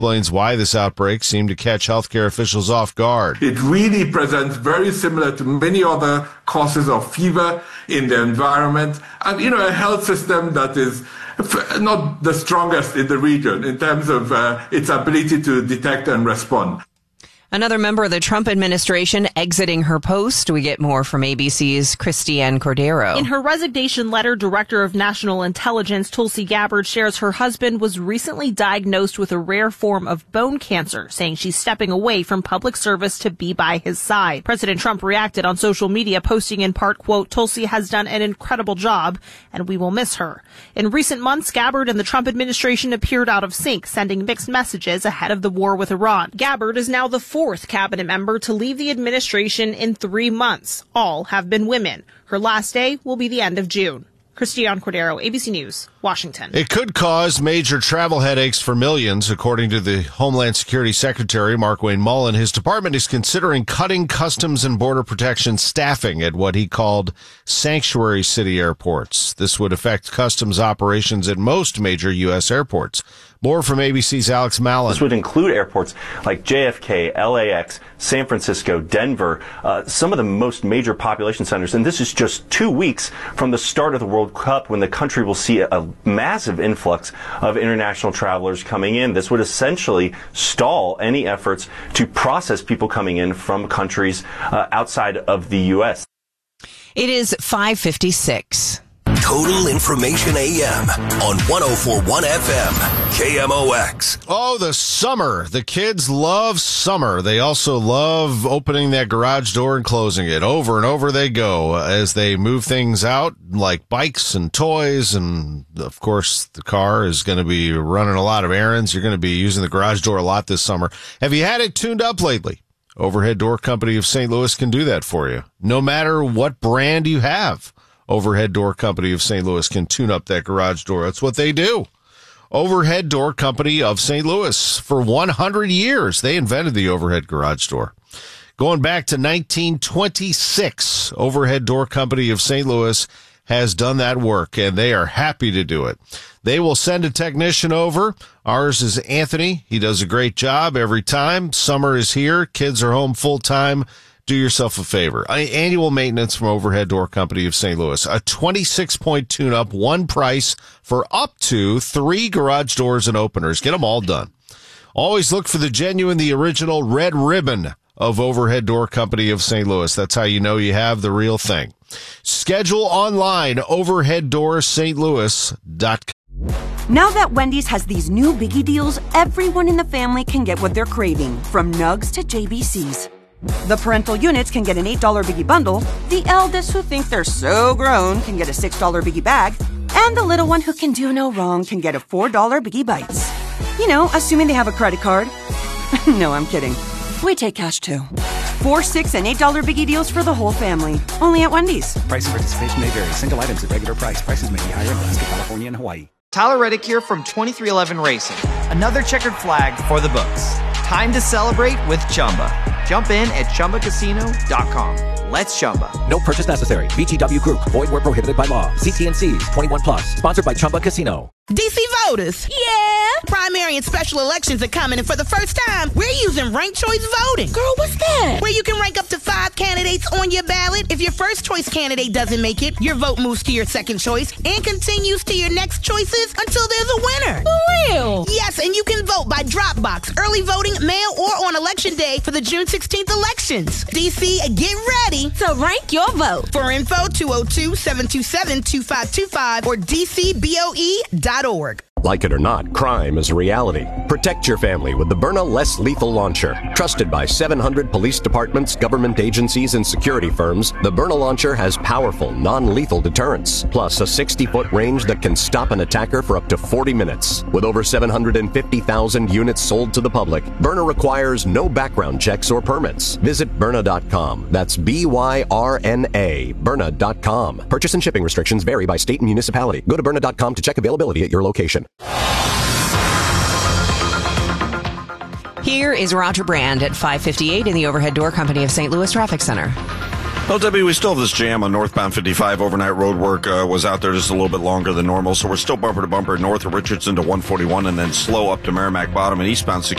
Explains why this outbreak seemed to catch healthcare officials off guard. It really presents very similar to many other causes of fever in the environment, and a health system that is not the strongest in the region in terms of its ability to detect and respond. Another member of the Trump administration exiting her post. We get more from ABC's Christiane Cordero. In her resignation letter, Director of National Intelligence Tulsi Gabbard shares her husband was recently diagnosed with a rare form of bone cancer, saying she's stepping away from public service to be by his side. President Trump reacted on social media, posting in part, quote, "Tulsi has done an incredible job, and we will miss her." In recent months, Gabbard and the Trump administration appeared out of sync, sending mixed messages ahead of the war with Iran. Gabbard is now the fourth cabinet member to leave the administration in 3 months. All have been women. Her last day will be the end of June. Christiane Cordero, ABC News, Washington. It could cause major travel headaches for millions, according to the Homeland Security Secretary, Markwayne Mullin. His department is considering cutting Customs and Border Protection staffing at what he called sanctuary city airports. This would affect Customs operations at most major U.S. airports. More from ABC's Alex Mallon. This would include airports like JFK, LAX, San Francisco, Denver, some of the most major population centers. And this is just 2 weeks from the start of the World Cup, when the country will see a massive influx of international travelers coming in. This would essentially stall any efforts to process people coming in from countries outside of the U.S. It is 5:56. Total Information AM on 104.1 FM, KMOX. Oh, the summer. The kids love summer. They also love opening that garage door and closing it. Over and over they go as they move things out, like bikes and toys. And, of course, the car is going to be running a lot of errands. You're going to be using the garage door a lot this summer. Have you had it tuned up lately? Overhead Door Company of St. Louis can do that for you, no matter what brand you have. Overhead Door Company of St. Louis can tune up that garage door. That's what they do. Overhead Door Company of St. Louis. For 100 years, they invented the overhead garage door. Going back to 1926, Overhead Door Company of St. Louis has done that work, and they are happy to do it. They will send a technician over. Ours is Anthony. He does a great job every time. Summer is here. Kids are home full time. Do yourself a favor. Annual maintenance from Overhead Door Company of St. Louis. A 26-point tune-up, one price for up to 3 garage doors and openers. Get them all done. Always look for the genuine, the original red ribbon of Overhead Door Company of St. Louis. That's how you know you have the real thing. Schedule online, overheaddoorsstlouis.com. Now that Wendy's has these new biggie deals, everyone in the family can get what they're craving, from nugs to JBCs. The parental units can get an $8 Biggie Bundle, the eldest who think they're so grown can get a $6 Biggie Bag, and the little one who can do no wrong can get a $4 Biggie Bites. You know, assuming they have a credit card. No, I'm kidding. We take cash too. 4, $6, and $8 Biggie deals for the whole family. Only at Wendy's. Price and participation may vary. Single items at regular price. Prices may be higher in Alaska, California, and Hawaii. Tyler Reddick here from 2311 Racing. Another checkered flag for the books. Time to celebrate with Chumba. Jump in at ChumbaCasino.com. Let's Chumba. No purchase necessary. VGW Group. Void where prohibited by law. CT&Cs. 21 plus. Sponsored by Chumba Casino. DC voters. Yeah. Primary and special elections are coming, and for the first time, we're using ranked choice voting. Girl, what's that? Where you can rank up to 5 candidates on your ballot. If your first choice candidate doesn't make it, your vote moves to your second choice and continues to your next choices until there's a winner. For real? Yes, and you can vote by drop box, early voting, mail, or on election day for the June 16th elections. DC, get ready to rank your vote. For info, 202-727-2525 or dcboe.org. Like it or not, crime is a reality. Protect your family with the Byrna Less Lethal Launcher. Trusted by 700 police departments, government agencies, and security firms, the Byrna Launcher has powerful, non-lethal deterrence, plus a 60-foot range that can stop an attacker for up to 40 minutes. With over 750,000 units sold to the public, Byrna requires no background checks or permits. Visit Byrna.com. That's B-Y-R-N-A, Byrna.com. Purchase and shipping restrictions vary by state and municipality. Go to Byrna.com to check availability at your location. Here is Roger Brand at 5:58 in the Overhead Door Company of St. Louis Traffic Center. Well, Debbie, we still have this jam on northbound 55. Overnight road work was out there just a little bit longer than normal, so we're still bumper to bumper north of Richardson to 141 and then slow up to Merrimack Bottom and eastbound 60.